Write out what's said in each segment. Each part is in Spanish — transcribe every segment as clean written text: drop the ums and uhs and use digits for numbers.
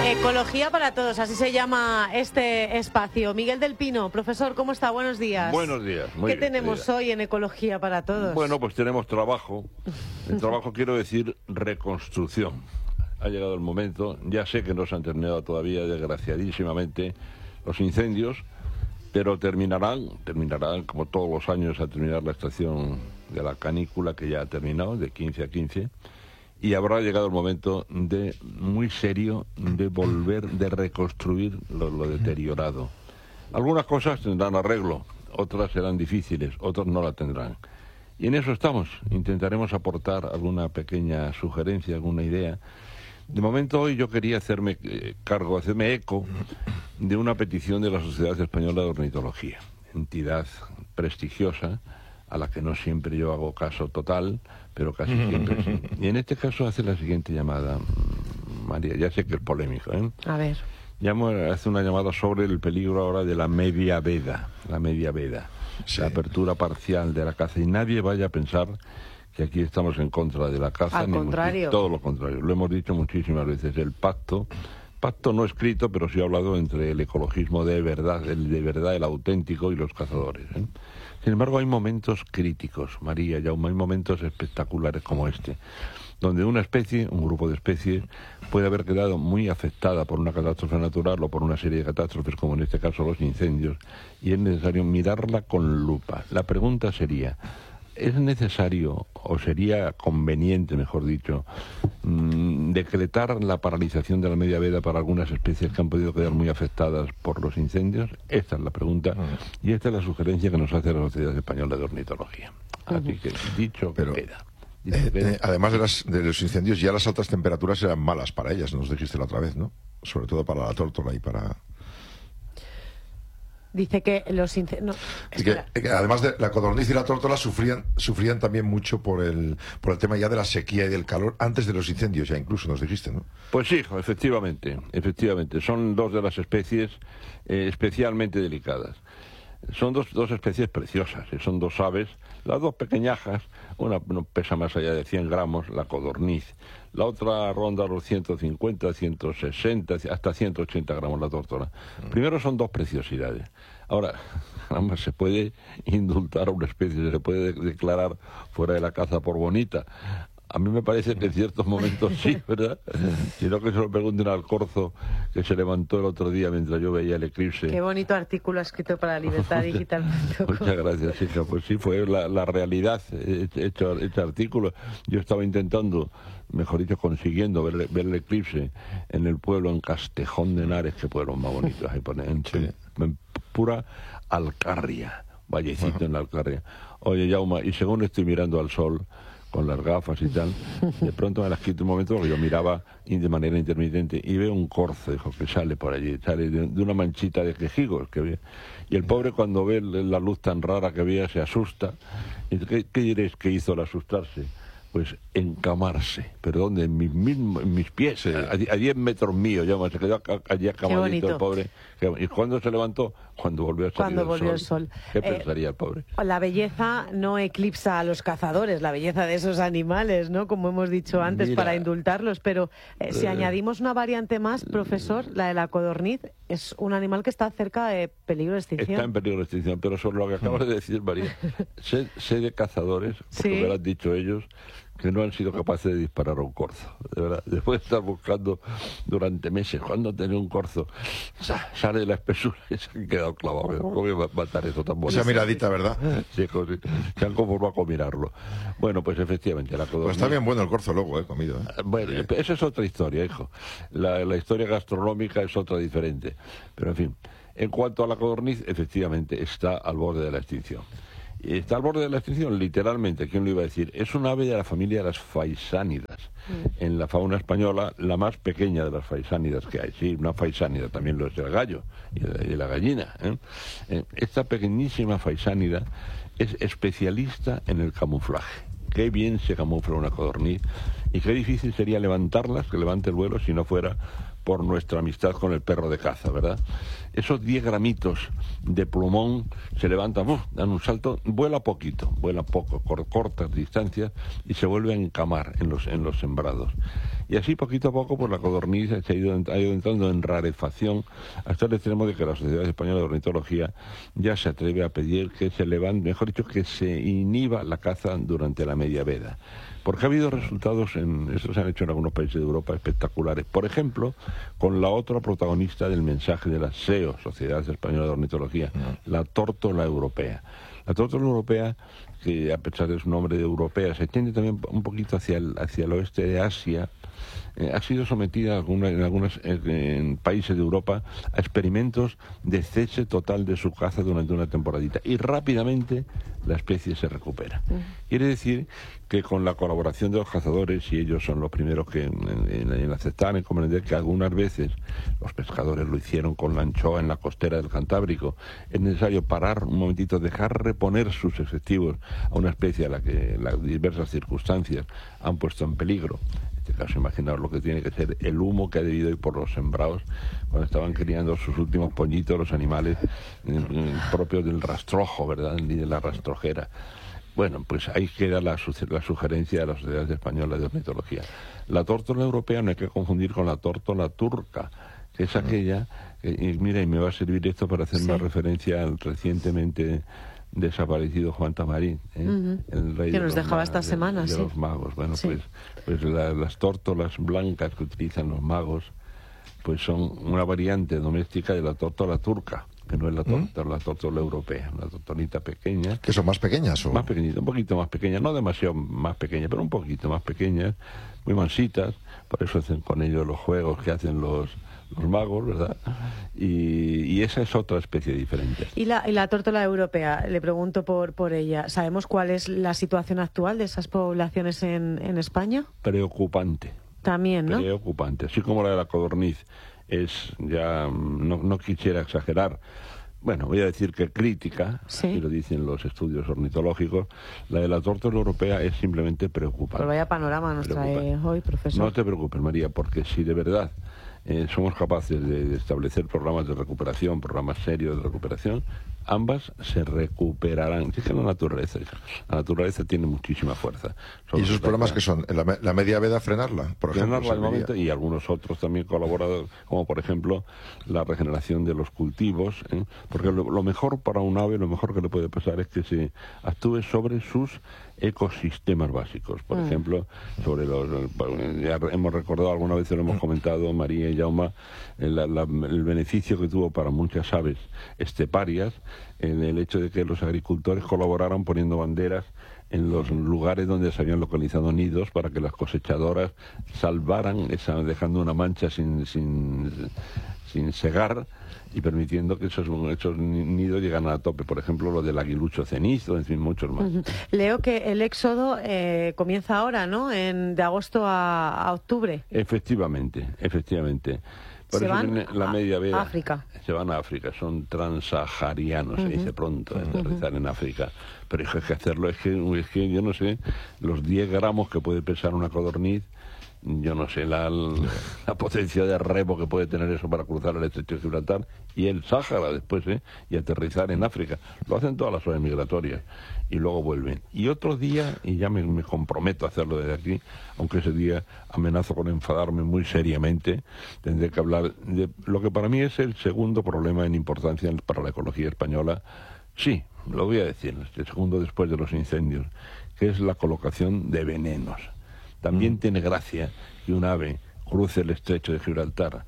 Ecología para todos, así se llama este espacio. Miguel del Pino, profesor, ¿cómo está? Buenos días. Buenos días. Muy ¿Qué bien, tenemos hoy en Ecología para todos? Bueno, pues tenemos trabajo. El trabajo quiero decir reconstrucción. Ha llegado el momento, ya sé que no se han terminado todavía, desgraciadísimamente, los incendios, pero terminarán como todos los años a terminar la estación de la canícula, que ya ha terminado, de 15 a 15, y habrá llegado el momento muy serio de volver, de reconstruir lo deteriorado. Algunas cosas tendrán arreglo, otras serán difíciles, otras no la tendrán. Y en eso estamos, intentaremos aportar alguna pequeña sugerencia, alguna idea. De momento hoy yo quería hacerme eco de una petición de la Sociedad Española de Ornitología, entidad prestigiosa, a la que no siempre yo hago caso total, pero casi siempre sí. Y en este caso hace la siguiente llamada, María, ya sé que es polémico, ¿eh? A ver. Hace una llamada sobre el peligro ahora de la media veda, sí. La apertura parcial de la caza, y nadie vaya a pensar que aquí estamos en contra de la caza. Al contrario. Todo lo contrario, lo hemos dicho muchísimas veces, el pacto no escrito, pero sí hablado entre el ecologismo de verdad, el auténtico, y los cazadores, ¿eh? Sin embargo, hay momentos críticos, María, Jaume, hay momentos espectaculares como este, donde una especie, un grupo de especies, puede haber quedado muy afectada por una catástrofe natural o por una serie de catástrofes, como en este caso los incendios, y es necesario mirarla con lupa. La pregunta sería, ¿es necesario, o sería conveniente, mejor dicho, decretar la paralización de la media veda para algunas especies que han podido quedar muy afectadas por los incendios? Esta es la pregunta, y esta es la sugerencia que nos hace la Sociedad Española de Ornitología. Así que, dicho queda. Además de los incendios, ya las altas temperaturas eran malas para ellas, nos dijiste la otra vez, ¿no? Sobre todo para la tórtola y para... Dice que los incendios... Que además de la codorniz y la tórtola sufrían también mucho por el tema ya de la sequía y del calor antes de los incendios, ya incluso nos dijiste, ¿no? Pues sí, efectivamente. Son dos de las especies especialmente delicadas. Son dos especies preciosas, son dos aves, las dos pequeñajas, una no pesa más allá de 100 gramos, la codorniz, la otra ronda los 150, 160, hasta 180 gramos la tórtola. Primero son dos preciosidades. Ahora, además se puede indultar a una especie, se puede declarar fuera de la caza por bonita. A mí me parece que en ciertos momentos sí, ¿verdad? Si no, que se lo pregunten al corzo que se levantó el otro día mientras yo veía el eclipse. Qué bonito artículo ha escrito para Libertad Digital. Muchas gracias, hija. Pues sí, fue la realidad hecho este artículo. Yo estaba intentando, mejor dicho, consiguiendo ver el eclipse en el pueblo, en Castejón de Henares, que pueblo más bonito, ahí pone, en pura Alcarria, vallecito en la Alcarria. Oye, Jaume, y según estoy mirando al sol, con las gafas y tal, de pronto me las quito un momento, porque yo miraba de manera intermitente y veo un corzo, dijo, que sale por allí, sale de una manchita de quejigos que ve. Y el pobre, cuando ve la luz tan rara que veía, se asusta. ¿Y qué diréis que hizo al asustarse? Pues encamarse. ¿Pero dónde? En mis pies, sí. a 10 metros míos, ya se quedó allí acamadito el pobre. ¿Y cuándo se levantó? Cuando volvió a salir el sol. ¿Qué pensaría el pobre? La belleza no eclipsa a los cazadores, la belleza de esos animales, ¿no? Como hemos dicho antes, para indultarlos. Pero si añadimos una variante más, profesor, la de la codorniz, es un animal que está cerca de peligro de extinción. Está en peligro de extinción, pero sobre lo que acabas de decir, María, sé de cazadores, porque me lo han dicho ellos, que no han sido capaces de disparar a un corzo, de verdad. Después de estar buscando durante meses cuándo tener un corzo, sale de la espesura y se han quedado clavados. ¿Cómo voy a matar eso tan bonito? Esa miradita, ¿verdad? Sí, se han conformado con mirarlo. Bueno, pues efectivamente, la codorniz... Pues está bien bueno el corzo luego, comido. Bueno, esa es otra historia, hijo. La historia gastronómica es otra diferente. Pero en fin, en cuanto a la codorniz, efectivamente está al borde de la extinción. Y está al borde de la extinción, literalmente, ¿quién lo iba a decir? Es un ave de la familia de las faisánidas. En la fauna española, la más pequeña de las faisánidas que hay. Sí, una faisánida también lo es el gallo y la gallina, ¿eh? Esta pequeñísima faisánida es especialista en el camuflaje. Qué bien se camufla una codorniz y qué difícil sería levantarlas, que levante el vuelo, si no fuera por nuestra amistad con el perro de caza, ¿verdad? Esos 10 gramitos de plumón se levantan, dan un salto, vuela poquito, vuela poco, cortas distancias y se vuelve a encamar en los sembrados. Y así poquito a poco pues la codorniz ha ido entrando en rarefacción hasta el extremo de que la Sociedad Española de Ornitología ya se atreve a pedir que se levante, mejor dicho, que se inhiba la caza durante la media veda. Porque ha habido resultados, esto se han hecho en algunos países de Europa, espectaculares. Por ejemplo, con la otra protagonista del mensaje de la SEO, Sociedad Española de Ornitología, la tórtola europea. La tórtola europea, que a pesar de su nombre de europea, se extiende también un poquito hacia el oeste de Asia, ha sido sometida en algunos países de Europa a experimentos de cese total de su caza durante una temporadita y rápidamente la especie se recupera. Quiere decir que con la colaboración de los cazadores, y ellos son los primeros que en aceptar, en comprender que algunas veces los pescadores lo hicieron con la anchoa en la costera del Cantábrico, es necesario parar un momentito, dejar reponer sus efectivos a una especie a la que las diversas circunstancias han puesto en peligro. En este caso, imaginaos lo que tiene que ser el humo que ha debido ir por los sembrados cuando estaban criando sus últimos pollitos, los animales propios del rastrojo, ¿verdad? Ni de la rastrojera. Bueno, pues ahí queda la sugerencia de la Sociedad Española de Ornitología. La tórtola europea no hay que confundir con la tórtola turca, que es aquella, y mira, y me va a servir esto para hacer una referencia al recientemente desaparecido Juan Tamarín, el rey que de nos dejaba esta semana, de los magos. Bueno, pues las tórtolas blancas que utilizan los magos pues son una variante doméstica de la tórtola turca, que no es la tórtola europea, una tortolita pequeña. ¿Que son más pequeñas? ¿O? Más pequeñitas, un poquito más pequeñas, no demasiado más pequeñas, pero un poquito más pequeñas, muy mansitas, por eso hacen con ellos los juegos que hacen los magos, ¿verdad? Y esa es otra especie diferente. ¿Y la tórtola europea? Le pregunto por ella. ¿Sabemos cuál es la situación actual de esas poblaciones en España? Preocupante. También, ¿no? Preocupante. Así como la de la codorniz es, ya no quisiera exagerar, bueno, voy a decir que crítica, así lo dicen los estudios ornitológicos, la de la tórtola europea es simplemente preocupante. Pues vaya panorama nos trae hoy, profesor. No te preocupes, María, porque si de verdad somos capaces de establecer programas de recuperación, programas serios de recuperación, ambas se recuperarán. Es que la naturaleza tiene muchísima fuerza. ¿Y esos programas que son? ¿La media veda frenarla, por ejemplo? Frenarla al momento, y algunos otros también colaborados, como por ejemplo la regeneración de los cultivos, porque lo mejor para un ave, lo mejor que le puede pasar es que se actúe sobre sus ecosistemas básicos. Por ejemplo, sobre ya hemos recordado, alguna vez lo hemos comentado, María y Jaume, el beneficio que tuvo para muchas aves esteparias en el hecho de que los agricultores colaboraran poniendo banderas en los lugares donde se habían localizado nidos para que las cosechadoras salvaran dejando una mancha sin segar y permitiendo que esos nidos llegaran a tope. Por ejemplo, lo del aguilucho cenizo, en fin, muchos más. Leo que el éxodo comienza ahora, ¿no? De agosto a octubre. Efectivamente. Por se eso van la media veda, África. Se van a África, son transsaharianos, se dice pronto, aterrizar en África. Pero es que hacerlo, es que yo no sé, los 10 gramos que puede pesar una codorniz, yo no sé la potencia de remo que puede tener eso para cruzar el estrecho de Gibraltar y el Sáhara después, y aterrizar en África. Lo hacen todas las aves migratorias y luego vuelven. Y otro día, y ya me comprometo a hacerlo desde aquí, aunque ese día amenazo con enfadarme muy seriamente, tendré que hablar de lo que para mí es el segundo problema en importancia para la ecología española. Sí, lo voy a decir, el segundo después de los incendios, que es la colocación de venenos. También tiene gracia que un ave cruce el estrecho de Gibraltar,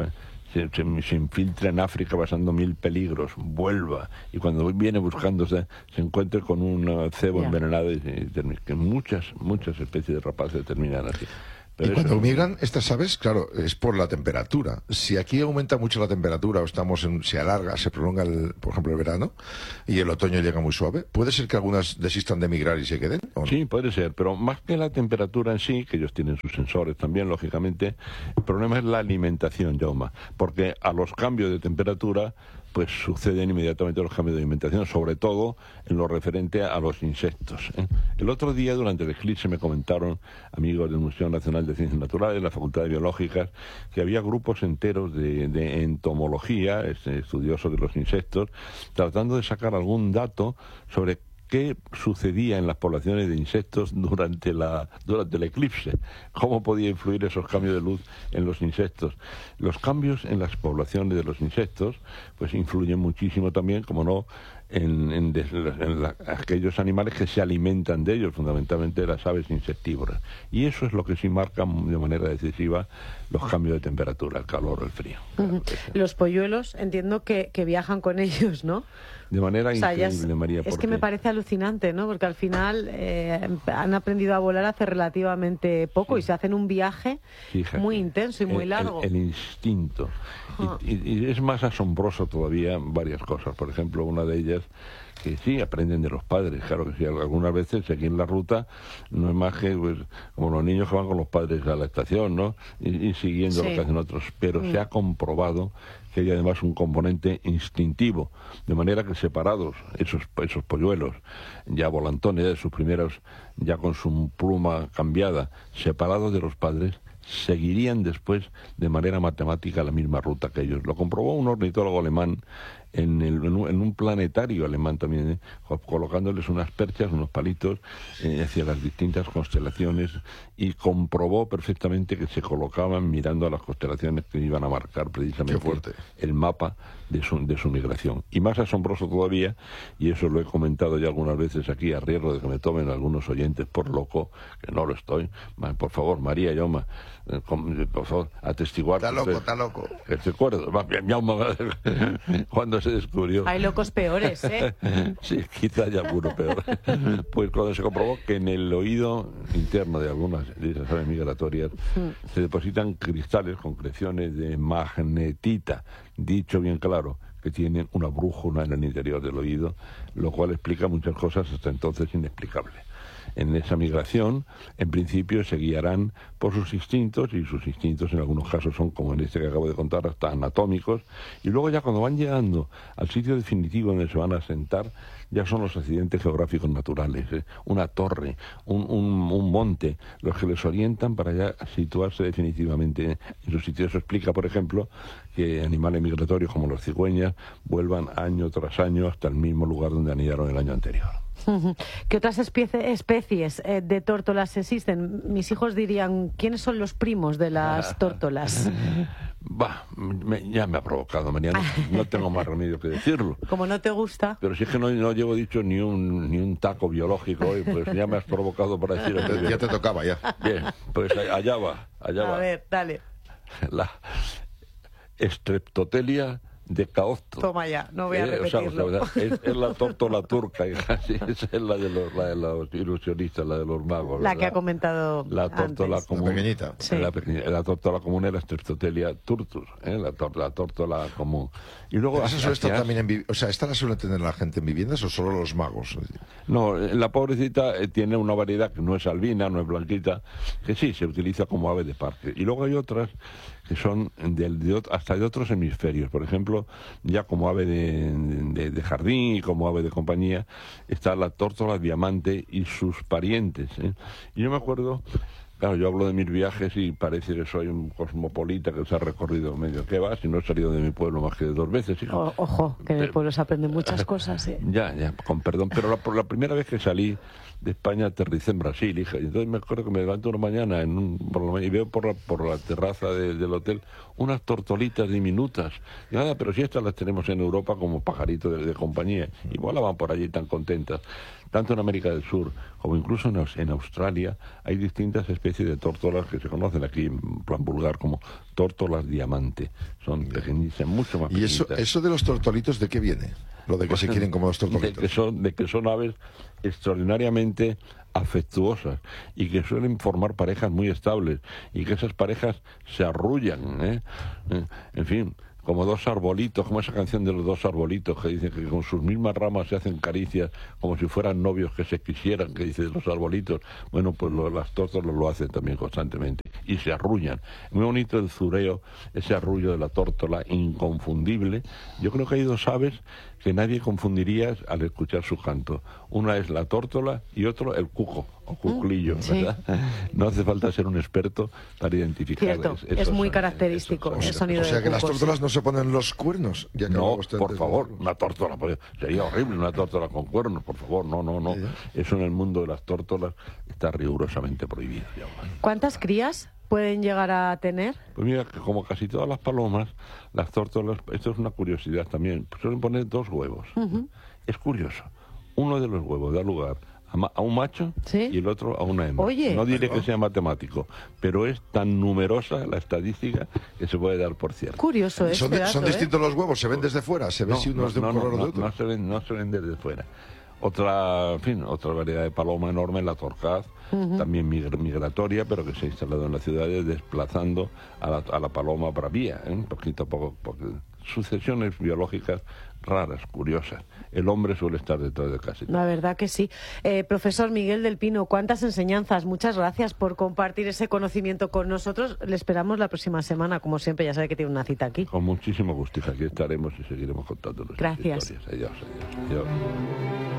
se infiltra en África pasando 1000 peligros, vuelva, y cuando viene buscándose se encuentre con un cebo envenenado y que muchas especies de rapaces terminan así. Y cuando migran estas aves, claro, es por la temperatura. Si aquí aumenta mucho la temperatura o se alarga, se prolonga, por ejemplo, el verano y el otoño llega muy suave, ¿puede ser que algunas desistan de migrar y se queden? ¿O no? Sí, puede ser, pero más que la temperatura en sí, que ellos tienen sus sensores también, lógicamente, el problema es la alimentación, Jaume, porque a los cambios de temperatura pues suceden inmediatamente los cambios de alimentación, sobre todo en lo referente a los insectos. El otro día, durante el eclipse, me comentaron amigos del Museo Nacional de Ciencias Naturales, la Facultad de Biológicas, que había grupos enteros de entomología, estudiosos de los insectos, tratando de sacar algún dato sobre qué sucedía en las poblaciones de insectos durante el eclipse, cómo podía influir esos cambios de luz en los insectos. Los cambios en las poblaciones de los insectos pues influyen muchísimo también, como no, en aquellos animales que se alimentan de ellos, fundamentalmente las aves insectívoras. Y eso es lo que sí marca de manera decisiva los cambios de temperatura, el calor o el frío. Claro. Los polluelos, entiendo que viajan con ellos, ¿no? De manera increíble, es, María. Es que me parece alucinante, ¿no? Porque al final han aprendido a volar hace relativamente poco, y se hacen un viaje muy intenso y muy largo. El instinto. Y es más asombroso todavía varias cosas. Por ejemplo, una de ellas, que sí, aprenden de los padres. Claro que sí, algunas veces aquí en la ruta no es más que pues, como los niños que van con los padres a la estación, ¿no? Y siguiendo lo que hacen otros. Pero se ha comprobado que hay además un componente instintivo, de manera que separados esos polluelos, ya volantones, de sus primeros, ya con su pluma cambiada, separados de los padres, seguirían después de manera matemática la misma ruta que ellos. Lo comprobó un ornitólogo alemán en un planetario alemán también, colocándoles unas perchas, unos palitos hacia las distintas constelaciones, y comprobó perfectamente que se colocaban mirando a las constelaciones que iban a marcar precisamente el mapa de su migración. Y más asombroso todavía, y eso lo he comentado ya algunas veces aquí, a riesgo de que me tomen algunos oyentes por loco, que no lo estoy, por favor, María Yoma, por favor, atestiguar. Está loco. Que te acuerdas, cuando se descubrió. Hay locos peores, ¿eh? Sí, quizá haya alguno peor. Pues cuando se comprobó que en el oído interno de algunas de esas aves migratorias se depositan cristales, concreciones de magnetita, dicho bien claro, que tienen una brújula en el interior del oído, lo cual explica muchas cosas hasta entonces inexplicables. En esa migración, en principio, se guiarán por sus instintos, y sus instintos en algunos casos son, como en este que acabo de contar, hasta anatómicos, y luego ya cuando van llegando al sitio definitivo donde se van a asentar, ya son los accidentes geográficos naturales, una torre, un monte, los que les orientan para ya situarse definitivamente en su sitio. Eso explica, por ejemplo, que animales migratorios como los cigüeñas vuelvan año tras año hasta el mismo lugar donde anidaron el año anterior. ¿Qué otras especies de tórtolas existen? Mis hijos dirían, ¿quiénes son los primos de las tórtolas? Ya me ha provocado, María. No tengo más remedio que decirlo. Como no te gusta. Pero si es que no llevo dicho ni un taco biológico hoy, pues ya me has provocado para decirlo. Ya te tocaba, ya. Bien, pues allá va. A ver, dale. La Streptotelia de Caosto. Toma ya, no voy a repetirlo. Es la tórtola turca, esa es la de los ilusionistas, la de los magos. La que ha comentado la tórtola antes. común. La pequeñita. Sí. La tórtola común era Streptotelia turtus, la tórtola común. Y luego ¿esta la suele tener la gente en viviendas o solo los magos? No, la pobrecita tiene una variedad que no es albina, no es blanquita, que sí, se utiliza como ave de parque. Y luego hay otras que son hasta de otros hemisferios. Por ejemplo, ya como ave de jardín y como ave de compañía, está la tórtola diamante y sus parientes. Y yo me acuerdo, claro, yo hablo de mis viajes y parece que soy un cosmopolita que se ha recorrido medio. ¿Qué va? Si no he salido de mi pueblo más que 2 veces, hijo. Ojo, que en el pueblo se aprenden muchas cosas, ¿eh? Ya, con perdón, pero por la primera vez que salí de España aterricé en Brasil, hija. Y entonces me acuerdo que me levanto una mañana y veo por la terraza del hotel unas tortolitas diminutas. Y nada, pero si estas las tenemos en Europa como pajaritos de compañía. Igual van por allí tan contentas. Tanto en América del Sur como incluso en Australia hay distintas especies de tórtolas que se conocen aquí en plan vulgar como tórtolas diamante. Son pequeñitas, mucho más pequeñitas. ¿Y eso de los tortolitos de qué viene? Lo de que se quieren como los tortolitos. De que son aves extraordinariamente afectuosas y que suelen formar parejas muy estables y que esas parejas se arrullan, En fin, como dos arbolitos, como esa canción de los dos arbolitos que dicen que con sus mismas ramas se hacen caricias como si fueran novios que se quisieran, que dicen los arbolitos. Bueno, pues las tórtolas lo hacen también constantemente y se arrullan. Muy bonito el zureo, ese arrullo de la tórtola, inconfundible. Yo creo que hay dos aves que nadie confundiría al escuchar su canto. Una es la tórtola y otro el cuco o cuclillo, ¿verdad? Sí. No hace falta ser un experto para identificar. Cierto, es muy característico el sonido. O sea, del que cuco, las tórtolas no se ponen los cuernos. Ya no, por favor, una tórtola. Sería horrible una tórtola con cuernos, por favor. No. ¿Sí? Eso en el mundo de las tórtolas está rigurosamente prohibido. ¿Cuántas crías pueden llegar a tener? Pues mira, como casi todas las palomas, las tórtolas, esto es una curiosidad también, suelen poner 2 huevos. Es curioso. Uno de los huevos da lugar a un macho, ¿sí?, y el otro a una hembra. Oye. No diré que sea matemático, pero es tan numerosa la estadística que se puede dar por cierto. Curioso es. ¿Son distintos los huevos? ¿Se ven desde fuera? ¿Se ve si uno es de un color o de otro? No se ven desde fuera. Otra variedad de paloma enorme, la torcaz, también migratoria, pero que se ha instalado en las ciudades desplazando a la paloma bravía, poquito a poco, porque sucesiones biológicas raras, curiosas. El hombre suele estar detrás de casi todo. La verdad que sí. Profesor Miguel del Pino, cuántas enseñanzas. Muchas gracias por compartir ese conocimiento con nosotros. Le esperamos la próxima semana, como siempre, ya sabe que tiene una cita aquí. Con muchísimo gusto. Aquí estaremos y seguiremos contando nuestras historias. Gracias. Adiós.